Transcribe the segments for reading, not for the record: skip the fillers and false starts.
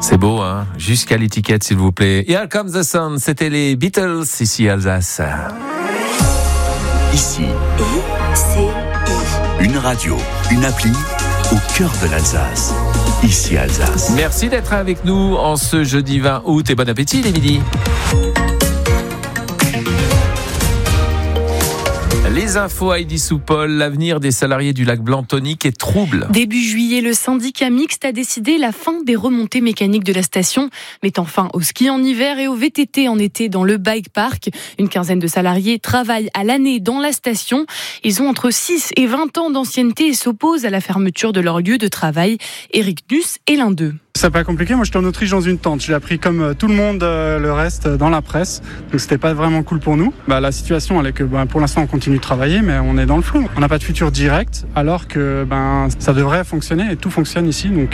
C'est beau, hein? Jusqu'à l'étiquette, s'il vous plaît. Here Comes the Sun, c'était les Beatles, ici Alsace. Ici, une radio, une appli au cœur de l'Alsace. Ici Alsace. Merci d'être avec nous en ce jeudi 20 août et bon appétit les midis. Les infos Heidi Soupol, l'avenir des salariés du lac Blanc tonique est trouble. Début juillet, le syndicat mixte a décidé la fin des remontées mécaniques de la station, mettant fin au ski en hiver et au VTT en été dans le bike park. Une quinzaine de salariés travaillent à l'année dans la station. Ils ont entre 6 et 20 ans d'ancienneté et s'opposent à la fermeture de leur lieu de travail. Eric Nuss est l'un d'eux. C'est pas compliqué, moi j'étais en Autriche dans une tente, j'ai appris comme tout le monde le reste dans la presse, donc c'était pas vraiment cool pour nous. La situation elle est que pour l'instant on continue de travailler mais on est dans le flou, on n'a pas de futur direct alors que ça devrait fonctionner et tout fonctionne ici, donc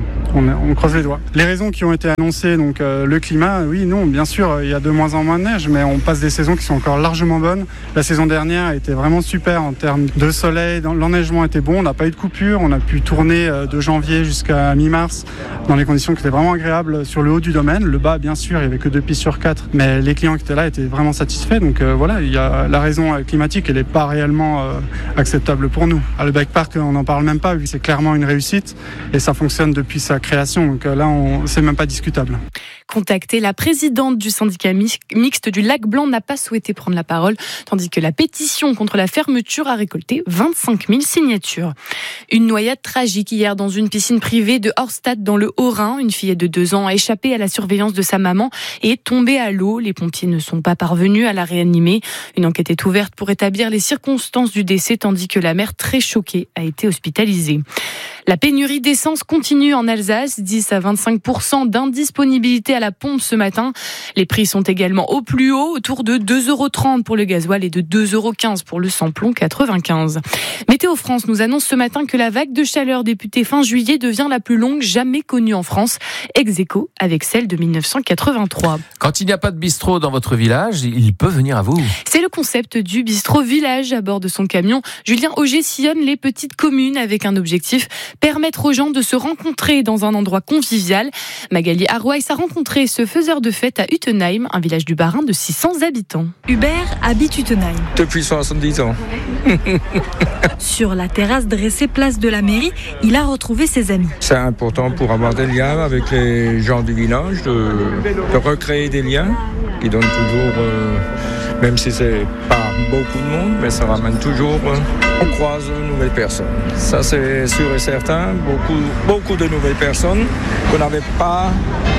on croise les doigts. Les raisons qui ont été annoncées, donc le climat, oui, non, bien sûr il y a de moins en moins de neige mais on passe des saisons qui sont encore largement bonnes. La saison dernière a été vraiment super en termes de soleil, l'enneigement était bon, on n'a pas eu de coupure, on a pu tourner de janvier jusqu'à mi-mars dans les conditions qui étaient vraiment agréables sur le haut du domaine. Le bas, bien sûr, il n'y avait que 2 pistes sur 4, mais les clients qui étaient là étaient vraiment satisfaits. Donc voilà, il y a la raison climatique, elle n'est pas réellement acceptable pour nous. Le bike park, on n'en parle même pas, c'est clairement une réussite et ça fonctionne depuis sa création. Donc là, c'est même pas discutable. Contactée, la présidente du syndicat mixte du Lac Blanc n'a pas souhaité prendre la parole, tandis que la pétition contre la fermeture a récolté 25 000 signatures. Une noyade tragique hier dans une piscine privée de Horstad dans le Haut-Rhin. Une fillette de 2 ans a échappé à la surveillance de sa maman et est tombée à l'eau. Les pompiers ne sont pas parvenus à la réanimer. Une enquête est ouverte pour établir les circonstances du décès, tandis que la mère, très choquée, a été hospitalisée. La pénurie d'essence continue en Alsace, 10 à 25% d'indisponibilité à la pompe ce matin. Les prix sont également au plus haut, autour de 2,30 € pour le gasoil et de 2,15 € pour le samplon 95. Météo France nous annonce ce matin que la vague de chaleur débutée fin juillet devient la plus longue jamais connue en France, ex aequo avec celle de 1983. Quand il n'y a pas de bistrot dans votre village, il peut venir à vous. C'est le concept du bistrot village. À bord de son camion, Julien Auger sillonne les petites communes avec un objectif: permettre aux gens de se rencontrer dans un endroit convivial. Magali Arweiss a rencontré ce faiseur de fête à Utenheim, un village du Bas-Rhin de 600 habitants. Hubert habite Utenheim. Depuis 70 ans. Sur la terrasse dressée place de la mairie, il a retrouvé ses amis. C'est important pour avoir des liens avec les gens du village, de recréer des liens qui donnent toujours, même si c'est pas beaucoup de monde, mais ça ramène toujours, on croise de nouvelles personnes. Ça c'est sûr et certain, beaucoup de nouvelles personnes qu'on n'avait pas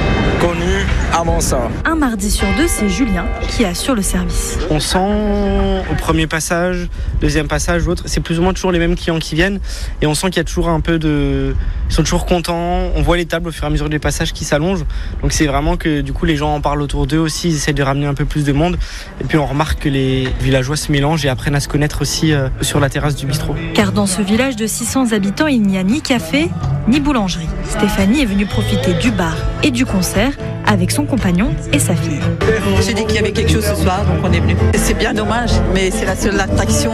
connu avant ça. Un mardi sur 2, c'est Julien qui assure le service. On sent au premier passage, deuxième passage, l'autre, c'est plus ou moins toujours les mêmes clients qui viennent et on sent qu'il y a toujours un peu de... Ils sont toujours contents, on voit les tables au fur et à mesure des passages qui s'allongent, donc c'est vraiment que du coup les gens en parlent autour d'eux aussi, ils essaient de ramener un peu plus de monde et puis on remarque que les villageois se mélangent et apprennent à se connaître aussi sur la terrasse du bistrot. Car dans ce village de 600 habitants, il n'y a ni café ni boulangerie. Stéphanie est venue profiter du bar et du concert avec son compagnon et sa fille. J'ai dit qu'il y avait quelque chose ce soir, donc on est venu. C'est bien dommage, mais c'est la seule attraction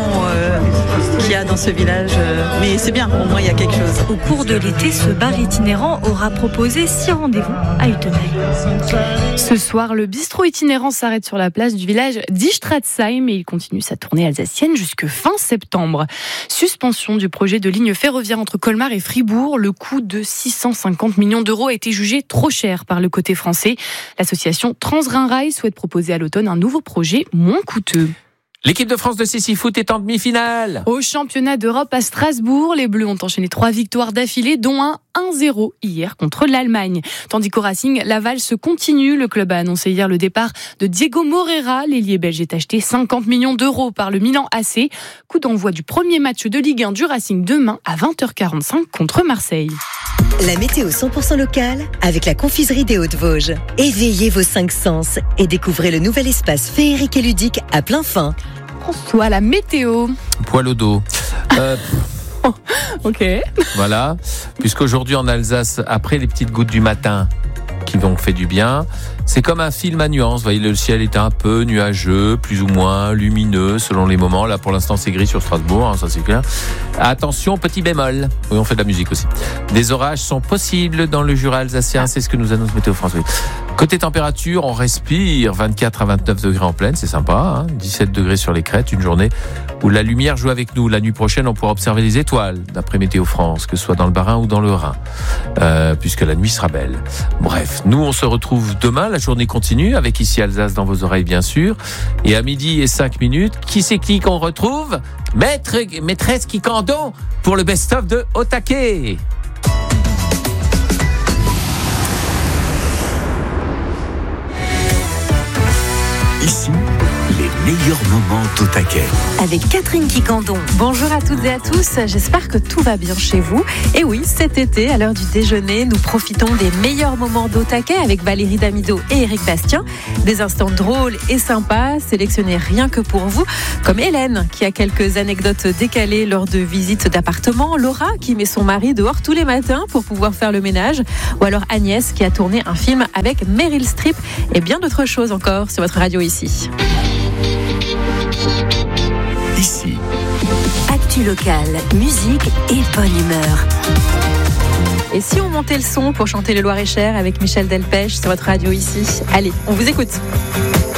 qu'il y a dans ce village. Mais c'est bien, au moins il y a quelque chose. Au cours de l'été, ce bar itinérant aura proposé 6 rendez-vous à Utenheim. Ce soir, le bistrot itinérant s'arrête sur la place du village d'Istratsheim et il continue sa tournée alsacienne jusque fin septembre. Suspension du projet de ligne ferroviaire entre Colmar et Fribourg. Le coût de 650 millions d'euros a été jugé trop cher par le côté français. L'association Transrhin-Rail souhaite proposer à l'automne un nouveau projet moins coûteux. L'équipe de France de Sissi-Foot est en demi-finale. Au championnat d'Europe à Strasbourg, les Bleus ont enchaîné 3 victoires d'affilée, dont un 1-0 hier contre l'Allemagne. Tandis qu'au Racing, la valse continue. Le club a annoncé hier le départ de Diego Moreira. L'ailier belge est acheté 50 millions d'euros par le Milan AC. Coup d'envoi du premier match de Ligue 1 du Racing demain à 20h45 contre Marseille. La météo 100% locale avec la confiserie des Hauts-de-Vosges. Éveillez vos 5 sens et découvrez le nouvel espace féerique et ludique à plein fin. François, la météo. Poil au dos. Ok. Voilà. Puisqu'aujourd'hui en Alsace, après les petites gouttes du matin qui donc fait du bien, C'est comme un film à nuances. Vous voyez, le ciel est un peu nuageux, plus ou moins lumineux selon les moments. Là, pour l'instant, c'est gris sur Strasbourg, hein, ça c'est clair. Attention, petit bémol. Oui, on fait de la musique aussi. Des orages sont possibles dans le Jura alsacien. C'est ce que nous annonce Météo France. Oui. Côté température, on respire 24 à 29 degrés en plaine, c'est sympa, hein, 17 degrés sur les crêtes, une journée où la lumière joue avec nous. La nuit prochaine, on pourra observer les étoiles, d'après Météo France, que ce soit dans le Bas-Rhin ou dans le Rhin, puisque la nuit sera belle. Bref, nous, on se retrouve demain, la journée continue, avec Ici Alsace dans vos oreilles, bien sûr. Et à 12h05, qui c'est qui qu'on retrouve ? Maîtresse Kikandon pour le best-of de Au taquet. Ici, les meilleurs moments d'Au taquet. Avec Catherine Kikandon. Bonjour à toutes et à tous, j'espère que tout va bien chez vous. Et oui, cet été, à l'heure du déjeuner, nous profitons des meilleurs moments d'Au taquet avec Valérie Damido et Éric Bastien. Des instants drôles et sympas, sélectionnés rien que pour vous, comme Hélène, qui a quelques anecdotes décalées lors de visites d'appartements, Laura, qui met son mari dehors tous les matins pour pouvoir faire le ménage, ou alors Agnès, qui a tourné un film avec Meryl Streep, et bien d'autres choses encore sur votre radio ici. Ici. Actu locale, musique et bonne humeur. Et si on montait le son pour chanter le Loir-et-Cher avec Michel Delpech sur votre radio ici ? Allez, on vous écoute.